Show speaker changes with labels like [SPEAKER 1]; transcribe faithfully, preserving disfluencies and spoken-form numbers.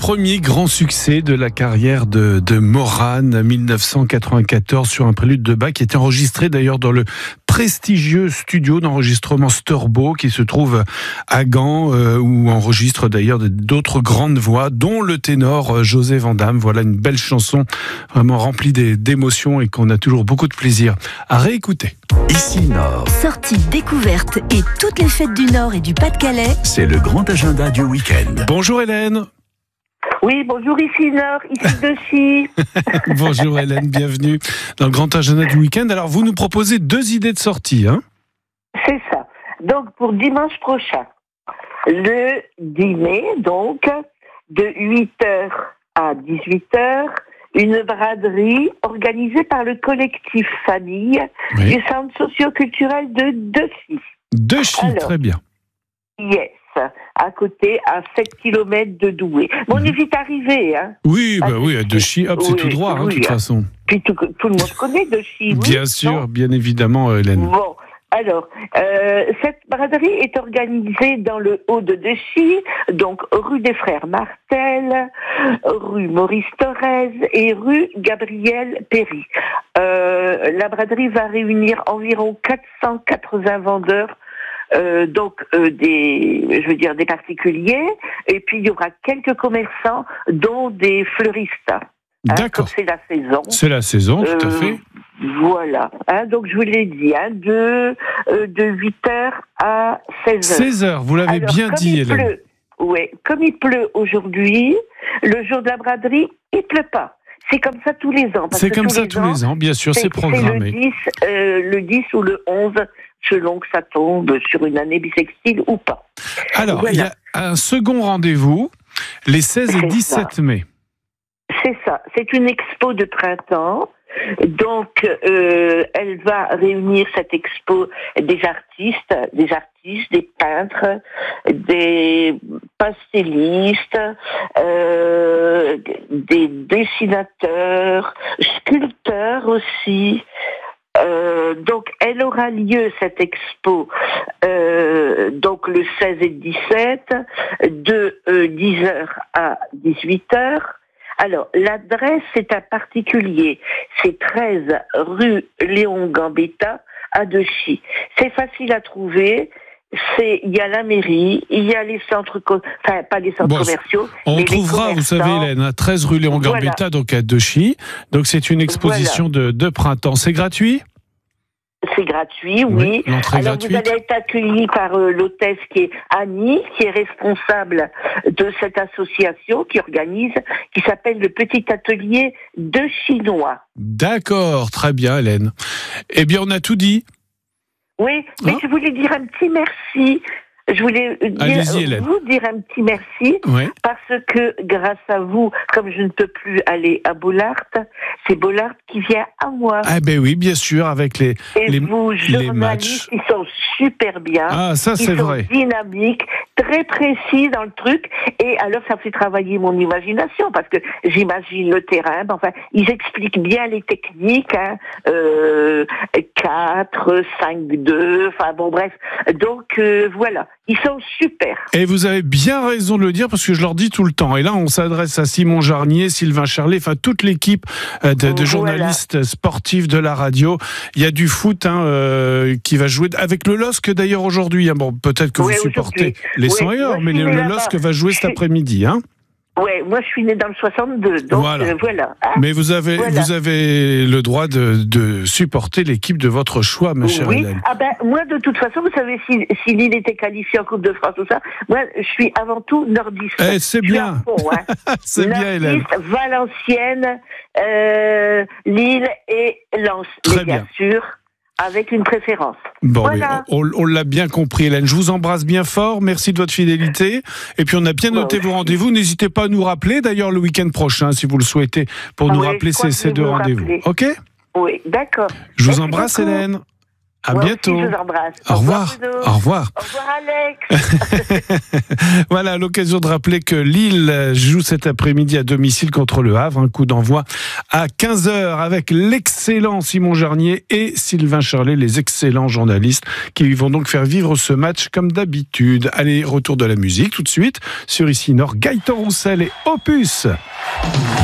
[SPEAKER 1] premier grand succès de la carrière de, de Morane, mille neuf cent quatre-vingt-quatorze, sur un prélude de Bach, qui était enregistré d'ailleurs dans le prestigieux studio d'enregistrement Storbo, qui se trouve à Gand, euh, où enregistre d'ailleurs d'autres grandes voix, dont le ténor José Vandamme. Voilà une belle chanson, vraiment remplie d'émotions et qu'on a toujours beaucoup de plaisir à réécouter.
[SPEAKER 2] Ici Nord.
[SPEAKER 3] Sorties, découvertes et toutes les fêtes du Nord et du Pas-de-Calais.
[SPEAKER 2] C'est le grand agenda du week-end.
[SPEAKER 1] Bonjour Hélène.
[SPEAKER 4] Oui, bonjour, ici Nord, ici Dechy.
[SPEAKER 1] Bonjour Hélène, bienvenue dans le grand agenda du week-end. Alors, vous nous proposez deux idées de sortie, hein ?
[SPEAKER 4] C'est ça. Donc, pour dimanche prochain, le dîner, donc, de huit heures à dix-huit heures, une braderie organisée par le collectif Famille oui. du centre socio-culturel de Dechy.
[SPEAKER 1] Dechy, Alors, très bien.
[SPEAKER 4] Yes. À côté, à sept kilomètres de Douai. Bon, on est vite arrivé, hein.
[SPEAKER 1] Oui, bah oui, à Dechy, hop, c'est oui, tout droit, hein, de oui, toute façon.
[SPEAKER 4] Puis tout, tout le monde connaît Dechy, oui.
[SPEAKER 1] Bien sûr, non bien évidemment, Hélène.
[SPEAKER 4] Bon, alors, euh, cette braderie est organisée dans le haut de Dechy, donc rue des Frères Martel, rue Maurice Thorez et rue Gabriel Péry. Euh, la braderie va réunir environ quatre cent quatre-vingts vendeurs. Euh, donc euh, des, je veux dire des particuliers, et puis il y aura quelques commerçants, dont des fleuristes. Hein,
[SPEAKER 1] D'accord.
[SPEAKER 4] C'est la saison.
[SPEAKER 1] C'est la saison, tout euh, à fait.
[SPEAKER 4] Voilà. Hein, donc je vous l'ai dit, hein, de euh, de huit heures à seize heures.
[SPEAKER 1] seize heures, vous l'avez Alors, bien dit, Hélène. Pleut,
[SPEAKER 4] ouais, comme il pleut aujourd'hui, le jour de la braderie, il pleut pas. C'est comme ça tous les ans.
[SPEAKER 1] C'est comme ça tous les ans, bien sûr, c'est programmé.
[SPEAKER 4] C'est le dix, euh, le dix ou le onze, selon que ça tombe sur une année bissextile ou pas.
[SPEAKER 1] Alors, voilà. Il y a un second rendez-vous, les seize et dix-sept mai.
[SPEAKER 4] C'est ça, c'est une expo de printemps. Donc, euh, elle va réunir cette expo des artistes, des artistes, des peintres, des pastellistes, euh, des dessinateurs, sculpteurs aussi. Euh, donc, elle aura lieu, cette expo, euh, donc le seize et dix-sept, de euh, dix heures à dix-huit heures. Alors, l'adresse, c'est un particulier. C'est treize rue Léon Gambetta à Dechy. C'est facile à trouver. C'est, il y a la mairie, il y a les centres, enfin, pas les centres bon, commerciaux.
[SPEAKER 1] On trouvera, vous savez, Hélène, à treize rue Léon Gambetta, voilà. donc à Dechy. Donc, c'est une exposition voilà. de, de printemps. C'est gratuit ?
[SPEAKER 4] C'est gratuit, oui.
[SPEAKER 1] oui
[SPEAKER 4] Alors, gratuite. Vous allez être accueillis par euh, l'hôtesse qui est Annie, qui est responsable de cette association qui organise, qui s'appelle le Petit Atelier de Chinois.
[SPEAKER 1] D'accord, très bien, Hélène. Eh bien, on a tout dit.
[SPEAKER 4] Oui, mais hein je voulais dire un petit merci. Je voulais dire, vous dire un petit merci, oui. parce que grâce à vous, comme je ne peux plus aller à Bollard, c'est Bollard qui vient à moi.
[SPEAKER 1] Ah ben oui, bien sûr, avec les
[SPEAKER 4] Et
[SPEAKER 1] les,
[SPEAKER 4] vous,
[SPEAKER 1] les matchs.
[SPEAKER 4] Ils sont super bien.
[SPEAKER 1] Ah, ça c'est
[SPEAKER 4] ils sont
[SPEAKER 1] vrai.
[SPEAKER 4] Dynamiques, très précis dans le truc. Et alors, ça fait travailler mon imagination, parce que j'imagine le terrain. Enfin, ils expliquent bien les techniques, hein, euh, quatre, cinq, deux, enfin bon, bref. Donc, euh, voilà. Ils sont super.
[SPEAKER 1] Et vous avez bien raison de le dire, parce que je leur dis tout le temps. Et là, on s'adresse à Simon Jarnier, Sylvain Charlet, enfin toute l'équipe de, de voilà. journalistes sportifs de la radio. Il y a du foot hein, euh, qui va jouer avec le L O S C d'ailleurs aujourd'hui. Hein. Bon, peut-être que oui, vous supportez les cent et or, mais le, le L O S C va jouer cet après-midi. Hein.
[SPEAKER 4] Ouais, moi je suis née dans le soixante-deux, donc voilà. Euh, voilà hein.
[SPEAKER 1] Mais vous avez, voilà. vous avez le droit de, de supporter l'équipe de votre choix, ma chère
[SPEAKER 4] oui.
[SPEAKER 1] Hélène.
[SPEAKER 4] Ah ben moi de toute façon, vous savez si, si Lille était qualifiée en Coupe de France, tout ça, moi je suis avant tout nordiste.
[SPEAKER 1] Eh, c'est
[SPEAKER 4] je
[SPEAKER 1] bien.
[SPEAKER 4] Fond, hein.
[SPEAKER 1] c'est bien, Hélène.
[SPEAKER 4] Valenciennes, euh, Lille et Lens,
[SPEAKER 1] très
[SPEAKER 4] mais bien,
[SPEAKER 1] bien
[SPEAKER 4] sûr. Avec une préférence.
[SPEAKER 1] Bon,
[SPEAKER 4] voilà.
[SPEAKER 1] on, on l'a bien compris, Hélène. Je vous embrasse bien fort. Merci de votre fidélité. Et puis, on a bien noté bon, vos rendez-vous. N'hésitez pas à nous rappeler, d'ailleurs, le week-end prochain, si vous le souhaitez, pour ah nous oui, rappeler ces, ces deux rendez-vous. OK ?
[SPEAKER 4] Oui, d'accord.
[SPEAKER 1] Je vous Merci embrasse, beaucoup. Hélène. À
[SPEAKER 4] Moi
[SPEAKER 1] bientôt.
[SPEAKER 4] aussi, je vous embrasse.
[SPEAKER 1] Au revoir.
[SPEAKER 4] Bruno.
[SPEAKER 1] Au revoir.
[SPEAKER 4] Au revoir Alex.
[SPEAKER 1] Voilà, l'occasion de rappeler que Lille joue cet après-midi à domicile contre le Havre. Un coup d'envoi à quinze heures avec l'excellent Simon Jarnier et Sylvain Charlet, les excellents journalistes qui vont donc faire vivre ce match comme d'habitude. Allez, retour de la musique tout de suite sur Ici Nord. Gaëtan Roussel et Opus.